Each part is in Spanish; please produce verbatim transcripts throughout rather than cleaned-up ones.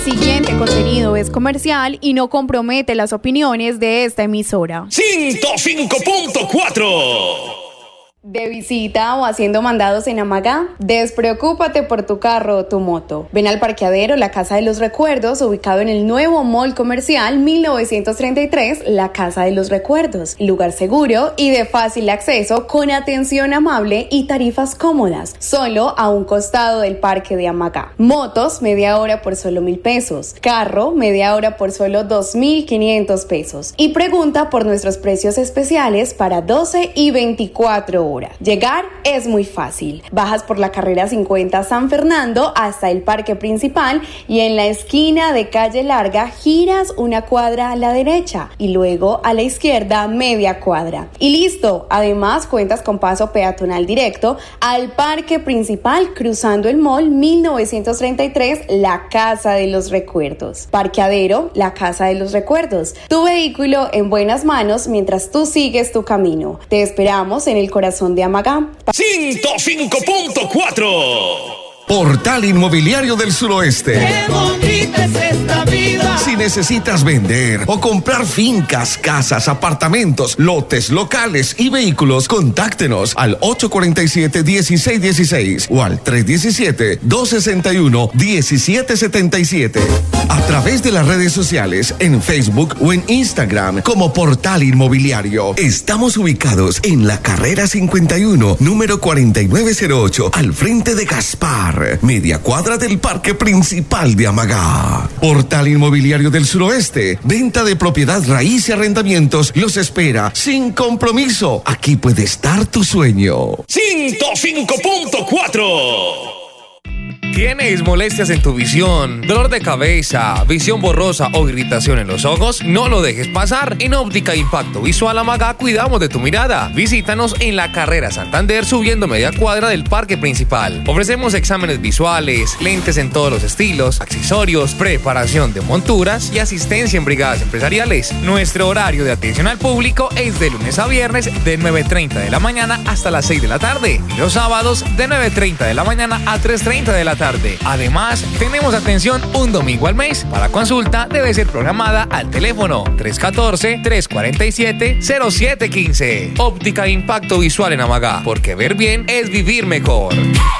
siguiente contenido es comercial y no compromete las opiniones de esta emisora. ciento cinco punto cuatro. ¿De visita o haciendo mandados en Amagá? Despreocúpate por tu carro o tu moto. Ven al parqueadero La Casa de los Recuerdos, ubicado en el nuevo Mall Comercial mil novecientos treinta y tres, La Casa de los Recuerdos. Lugar seguro y de fácil acceso, con atención amable y tarifas cómodas. Solo a un costado del parque de Amagá. Motos, media hora por solo mil pesos. Carro, media hora por solo dos mil quinientos pesos. Y pregunta por nuestros precios especiales para doce y veinticuatro horas. Llegar es muy fácil. Bajas por la carrera cincuenta San Fernando hasta el parque principal y en la esquina de calle Larga giras una cuadra a la derecha y luego a la izquierda media cuadra. Y listo. Además cuentas con paso peatonal directo al parque principal cruzando el Mall mil novecientos treinta y tres, La Casa de los Recuerdos. Parqueadero La Casa de los Recuerdos. Tu vehículo en buenas manos mientras tú sigues tu camino. Te esperamos en el corazón de Amagá. ciento cinco punto cuatro. Portal Inmobiliario del Suroeste. ¡Qué bonita es esta vida! Si necesitas vender o comprar fincas, casas, apartamentos, lotes, locales y vehículos, contáctenos al ocho cuatro siete, uno seis uno seis o al tres uno siete, dos seis uno, uno siete siete siete. A través de las redes sociales, en Facebook o en Instagram como Portal Inmobiliario. Estamos ubicados en la carrera cincuenta y uno, número cuarenta y nueve cero ocho, al frente de Gaspar, media cuadra del parque principal de Amagá. Portal Inmobiliario del Suroeste, venta de propiedad raíz y arrendamientos los espera sin compromiso. Aquí puede estar tu sueño. ciento cinco punto cuatro. ¿Tienes molestias en tu visión, dolor de cabeza, visión borrosa o irritación en los ojos? No lo dejes pasar. En Óptica Impacto Visual Amagá cuidamos de tu mirada. Visítanos en la carrera Santander subiendo media cuadra del parque principal. Ofrecemos exámenes visuales, lentes en todos los estilos, accesorios, preparación de monturas y asistencia en brigadas empresariales. Nuestro horario de atención al público es de lunes a viernes de nueve y media de la mañana hasta las seis de la tarde y los sábados de nueve y media de la mañana a tres y media de la tarde. Además, tenemos atención un domingo al mes. Para consulta debe ser programada al teléfono tres uno cuatro, tres cuatro siete, cero siete uno cinco. Óptica Impacto Visual en Amagá, porque ver bien es vivir mejor.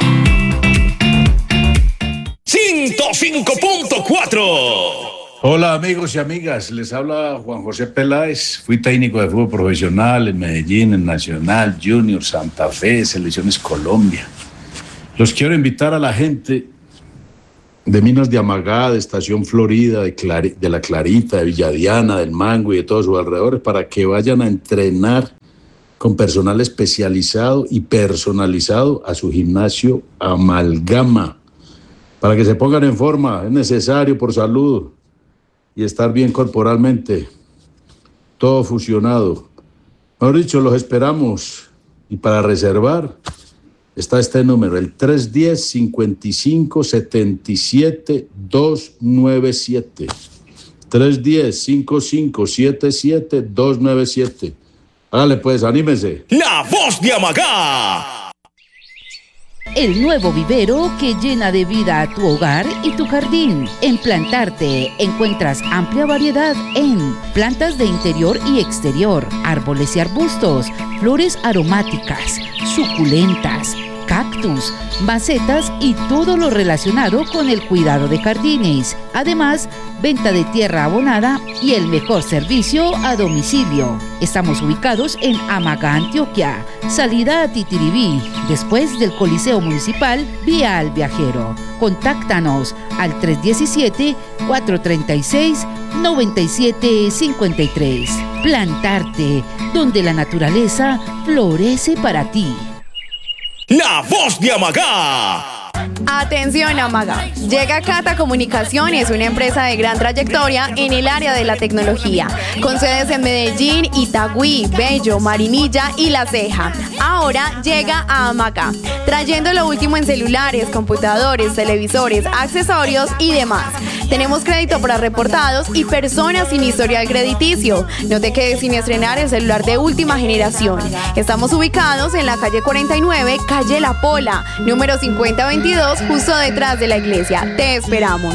ciento cinco punto cuatro. Hola amigos y amigas, les habla Juan José Peláez. Fui técnico de fútbol profesional en Medellín, en Nacional, Junior, Santa Fe, Selecciones Colombia. Los quiero invitar a la gente de Minas de Amagá, de Estación Florida, de, Clari- de La Clarita, de Villadiana, del Mango y de todos sus alrededores para que vayan a entrenar con personal especializado y personalizado a su gimnasio Amalgama. Para que se pongan en forma, es necesario por salud y estar bien corporalmente, todo fusionado. Mejor dicho, los esperamos y para reservar está este número, el tres uno cero, cinco cinco, siete siete, dos nueve siete. tres uno cero, cinco cinco siete siete, dos nueve siete. Hágale pues, anímese. La voz de Amagá. El nuevo vivero que llena de vida a tu hogar y tu jardín. En Plantarte encuentras amplia variedad en plantas de interior y exterior, árboles y arbustos, flores aromáticas, suculentas, cactus, macetas y todo lo relacionado con el cuidado de jardines. Además, venta de tierra abonada y el mejor servicio a domicilio. Estamos ubicados en Amagá, Antioquia, salida a Titiribí, después del Coliseo Municipal, vía al Viajero. Contáctanos al tres uno siete, cuatro tres seis, nueve siete cinco tres. Plantarte, donde la naturaleza florece para ti. La voz de Amagá. Atención Amagá, llega Cata Comunicaciones, una empresa de gran trayectoria en el área de la tecnología, con sedes en Medellín, Itagüí, Bello, Marinilla y La Ceja. Ahora llega a Amagá, trayendo lo último en celulares, computadores, televisores, accesorios y demás. Tenemos crédito para reportados y personas sin historial crediticio. No te quedes sin estrenar el celular de última generación. Estamos ubicados en la calle cuarenta y nueve, calle La Pola, número cincuenta veintidós, justo detrás de la iglesia. Te esperamos.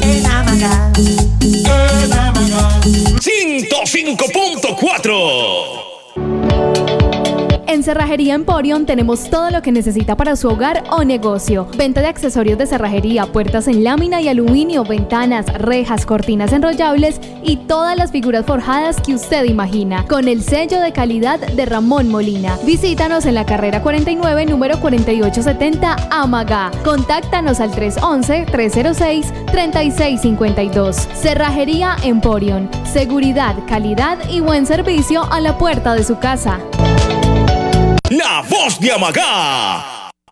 ciento cinco punto cuatro. En Cerrajería Emporium tenemos todo lo que necesita para su hogar o negocio. Venta de accesorios de cerrajería, puertas en lámina y aluminio, ventanas, rejas, cortinas enrollables y todas las figuras forjadas que usted imagina, con el sello de calidad de Ramón Molina. Visítanos en la carrera cuarenta y nueve, número cuarenta y ocho setenta, Amagá. Contáctanos al tres once, tres cero seis, treinta y seis cincuenta y dos. Cerrajería Emporium. Seguridad, calidad y buen servicio a la puerta de su casa. La voz de Amagá.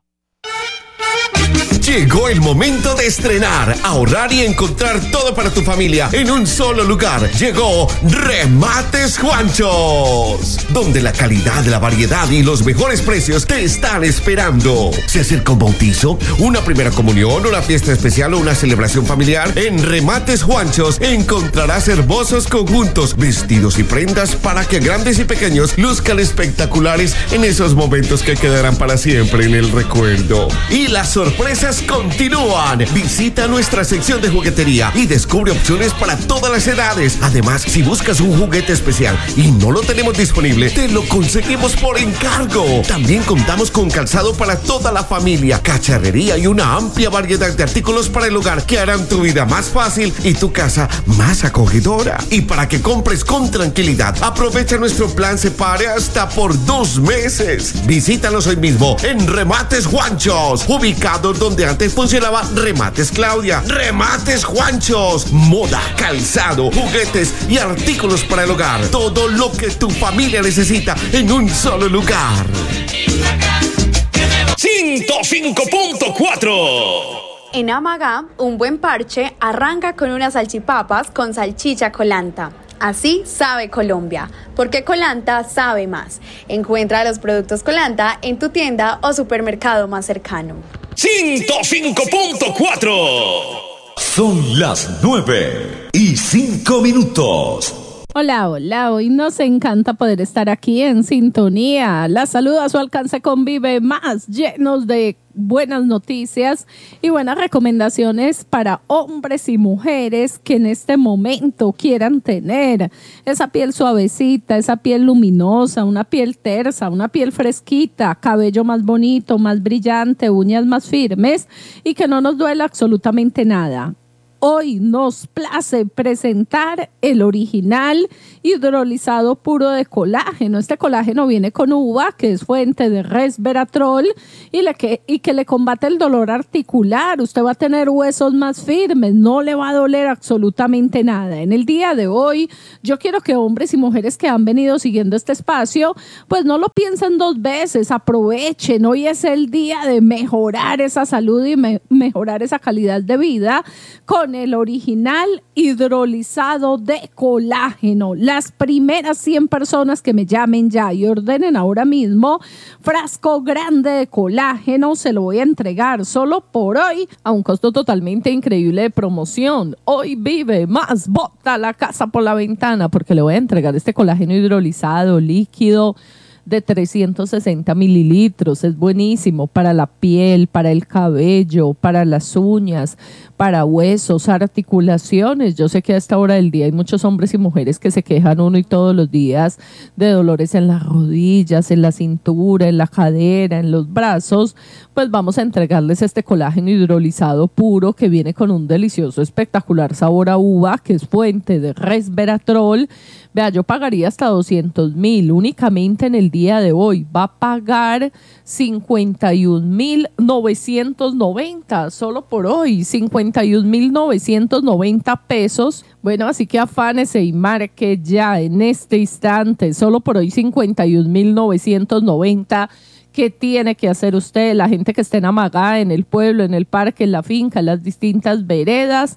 Llegó el momento de estrenar, ahorrar y encontrar todo para tu familia en un solo lugar. Llegó Remates Juanchos, donde la calidad, la variedad y los mejores precios te están esperando. Se acerca un bautizo, una primera comunión, una fiesta especial o una celebración familiar. En Remates Juanchos encontrarás hermosos conjuntos, vestidos y prendas para que grandes y pequeños luzcan espectaculares en esos momentos que quedarán para siempre en el recuerdo. Y las sorpresas continúan. Visita nuestra sección de juguetería y descubre opciones para todas las edades. Además, si buscas un juguete especial y no lo tenemos disponible, te lo conseguimos por encargo. También contamos con calzado para toda la familia, cacharrería y una amplia variedad de artículos para el hogar que harán tu vida más fácil y tu casa más acogedora. Y para que compres con tranquilidad, aprovecha nuestro plan Separe hasta por dos meses. Visítanos hoy mismo en Remates Juanchos, ubicado donde antes funcionaba Remates Claudia. Remates Juanchos, moda, calzado, juguetes y artículos para el hogar. Todo lo que tu familia necesita en un solo lugar. ciento cinco punto cuatro. En Amagá, un buen parche arranca con unas salchipapas con salchicha Colanta. Así sabe Colombia, porque Colanta sabe más. Encuentra los productos Colanta en tu tienda o supermercado más cercano. ciento cinco punto cuatro. Son las nueve y cinco minutos. Hola, hola, hoy nos encanta poder estar aquí en sintonía. La salud a su alcance con Vive Más, llenos de buenas noticias y buenas recomendaciones para hombres y mujeres que en este momento quieran tener esa piel suavecita, esa piel luminosa, una piel tersa, una piel fresquita, cabello más bonito, más brillante, uñas más firmes y que no nos duela absolutamente nada. Hoy nos place presentar el original hidrolizado puro de colágeno. Este colágeno viene con uva, que es fuente de resveratrol y, le que, y que le combate el dolor articular. Usted va a tener huesos más firmes, no le va a doler absolutamente nada. En el día de hoy, yo quiero que hombres y mujeres que han venido siguiendo este espacio, pues no lo piensen dos veces, aprovechen. Hoy es el día de mejorar esa salud y me, mejorar esa calidad de vida con el original hidrolizado de colágeno. Las primeras cien personas que me llamen ya y ordenen ahora mismo frasco grande de colágeno, se lo voy a entregar solo por hoy a un costo totalmente increíble de promoción. Hoy Vive Más, bota la casa por la ventana porque le voy a entregar este colágeno hidrolizado líquido de trescientos sesenta mililitros. Es buenísimo para la piel, para el cabello, para las uñas, para huesos, articulaciones. Yo sé que a esta hora del día hay muchos hombres y mujeres que se quejan uno y todos los días de dolores en las rodillas, en la cintura, en la cadera, en los brazos. Pues vamos a entregarles este colágeno hidrolizado puro que viene con un delicioso, espectacular sabor a uva, que es fuente de resveratrol. Vea, yo pagaría hasta doscientos mil únicamente en el día de hoy. Va a pagar cincuenta y un mil novecientos noventa solo por hoy. cincuenta y un mil novecientos noventa pesos. Bueno, así que afánese y marque ya en este instante. Solo por hoy cincuenta y un mil novecientos noventa. ¿Qué tiene que hacer usted? La gente que esté en Amagá, en el pueblo, en el parque, en la finca, en las distintas veredas,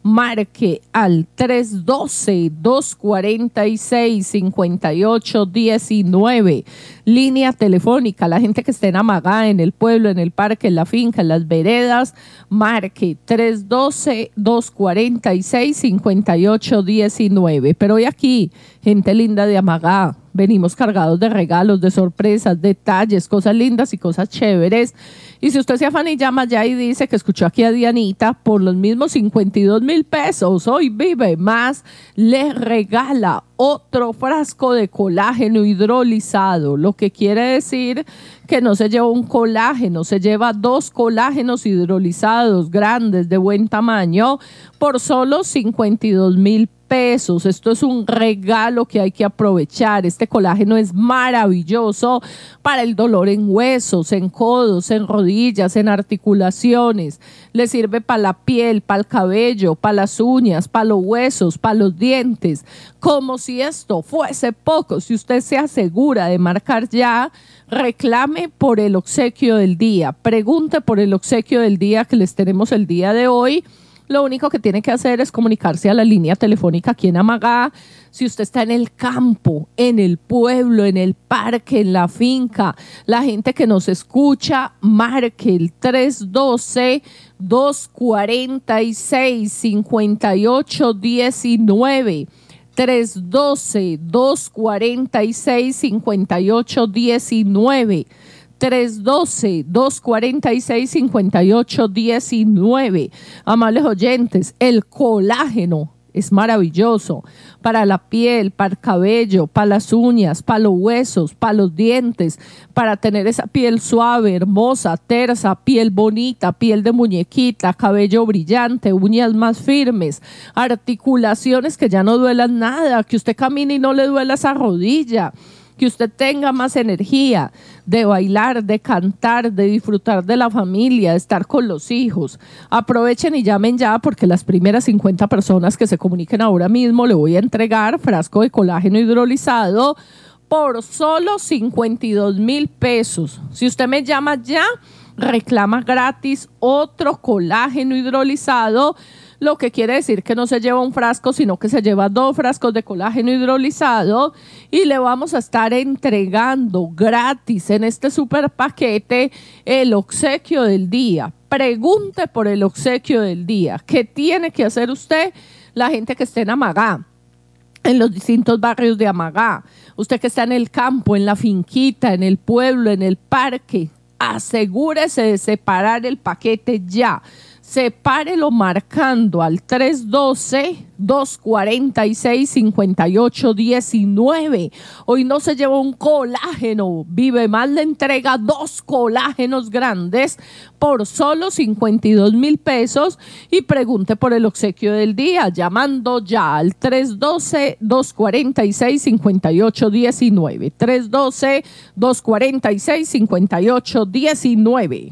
marque al tres uno dos, dos cuatro seis, cinco ocho uno nueve. Línea telefónica, la gente que esté en Amagá, en el pueblo, en el parque, en la finca, en las veredas, marque tres uno dos, dos cuatro seis, cinco ocho uno nueve. Pero hoy aquí, gente linda de Amagá, venimos cargados de regalos, de sorpresas, detalles, cosas lindas y cosas chéveres. Y si usted se afana y llama ya y dice que escuchó aquí a Dianita, por los mismos cincuenta y dos mil pesos, hoy Vive Más le regala otro frasco de colágeno hidrolizado, lo que quiere decir que no se lleva un colágeno, se lleva dos colágenos hidrolizados grandes de buen tamaño por solo cincuenta y dos mil pesos. Esto es un regalo que hay que aprovechar. Este colágeno es maravilloso para el dolor en huesos, en codos, en rodillas, en articulaciones. Le sirve para la piel, para el cabello, para las uñas, para los huesos, para los dientes. Como si esto fuese poco, si usted se asegura de marcar ya, reclame por el obsequio del día. Pregunte por el obsequio del día que les tenemos el día de hoy. Lo único que tiene que hacer es comunicarse a la línea telefónica aquí en Amagá. Si usted está en el campo, en el pueblo, en el parque, en la finca, la gente que nos escucha, marque el tres uno dos, dos cuatro seis, cinco ocho uno nueve. tres uno dos, dos cuatro seis, cinco ocho uno nueve. tres uno dos, dos cuatro seis, cinco ocho uno nueve. Amables oyentes, el colágeno es maravilloso para la piel, para el cabello, para las uñas, para los huesos, para los dientes, para tener esa piel suave, hermosa, tersa, piel bonita, piel de muñequita, cabello brillante, uñas más firmes, articulaciones que ya no duelan nada, que usted camine y no le duela esa rodilla, que usted tenga más energía de bailar, de cantar, de disfrutar de la familia, de estar con los hijos. Aprovechen y llamen ya, porque las primeras cincuenta personas que se comuniquen ahora mismo le voy a entregar frasco de colágeno hidrolizado por solo cincuenta y dos mil pesos. Si usted me llama ya, reclama gratis otro colágeno hidrolizado, lo que quiere decir que no se lleva un frasco, sino que se lleva dos frascos de colágeno hidrolizado, y le vamos a estar entregando gratis en este super paquete el obsequio del día. Pregunte por el obsequio del día. ¿Qué tiene que hacer usted? La gente que esté en Amagá, en los distintos barrios de Amagá, usted que está en el campo, en la finquita, en el pueblo, en el parque, asegúrese de separar el paquete ya. Sepárelo marcando al tres uno dos, dos cuatro seis, cinco ocho uno nueve. Hoy no se lleva un colágeno. Vive Más le entrega dos colágenos grandes por solo cincuenta y dos mil pesos, y pregunte por el obsequio del día llamando ya al tres uno dos, dos cuatro seis, cinco ocho uno nueve. tres uno dos, dos cuatro seis, cinco ocho uno nueve.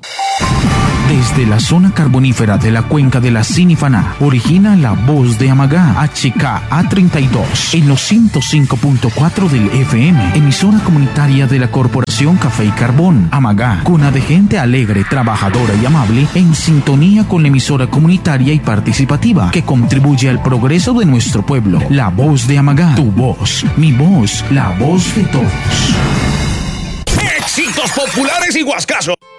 Desde la zona carbonífera de la cuenca de la Sinifaná, origina la voz de Amagá, H K A treinta y dos, en los ciento cinco punto cuatro del F M, emisora comunitaria de la Corporación Café y Carbón, Amagá, cuna de gente alegre, trabajadora y amable, en sintonía con la emisora comunitaria y participativa que contribuye al progreso de nuestro pueblo. La voz de Amagá, tu voz, mi voz, la voz de todos. Éxitos populares y Guascazo.